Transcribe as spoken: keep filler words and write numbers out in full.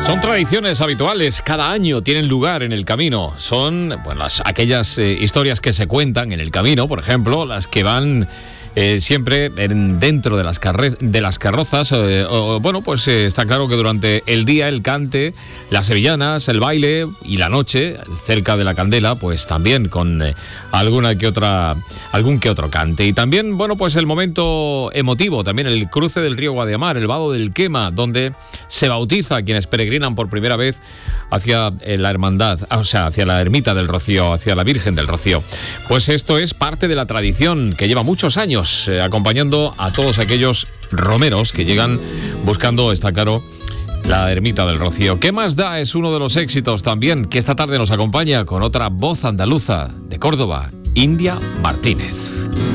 Son tradiciones habituales, cada año tienen lugar en el camino. Son, bueno, las, aquellas eh, historias que se cuentan en el camino, por ejemplo, las que van eh, siempre en, dentro de las, carre, de las carrozas. Eh, o, bueno, pues eh, está claro que durante el día el cante, las sevillanas, el baile y la noche, cerca de la candela, pues también con eh, alguna que otra, algún que otro cante. Y también, bueno, pues el momento emotivo, también el cruce del río Guadiamar, el vado del Quema, donde se bautiza a quienes peregrinan por primera vez hacia eh, la hermandad, o sea, hacia la ermita del Rocío, hacia la Virgen del Rocío. Pues esto es parte de la tradición que lleva muchos años eh, acompañando a todos aquellos romeros que llegan buscando, está claro, la ermita del Rocío. ¿Qué más da? Es uno de los éxitos también que esta tarde nos acompaña con otra voz andaluza de Córdoba, India Martínez.